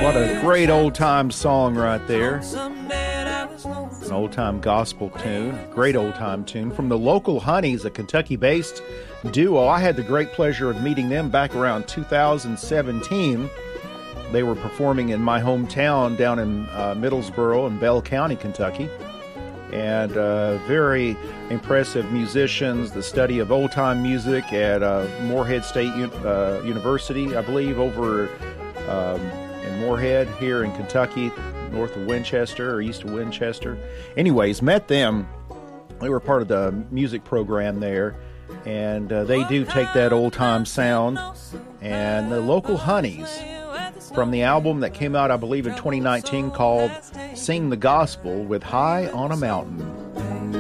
What a great old-time song right there. An old-time gospel tune, great old-time tune from the Local Honeys, a Kentucky-based duo. I had the great pleasure of meeting them back around 2017. They were performing in my hometown down in Middlesboro in Bell County, Kentucky. And very impressive musicians, the study of old-time music at Morehead State University, I believe, over in Morehead here in Kentucky, north of Winchester or east of Winchester. Anyways, met them. They were part of the music program there, and they do take that old-time sound. And the Local Honeys, from the album that came out, I believe, in 2019 called Sing the Gospel with High on a Mountain.